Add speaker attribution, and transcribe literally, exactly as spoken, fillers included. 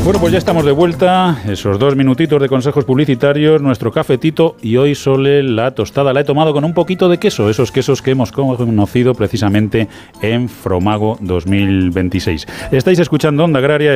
Speaker 1: Bueno, pues ya estamos de vuelta, esos dos minutitos de consejos publicitarios, nuestro cafetito, y hoy Sole, la tostada la he tomado con un poquito de queso, esos quesos que hemos conocido precisamente en Fromago dos mil veintiséis. Estáis escuchando Onda Agraria.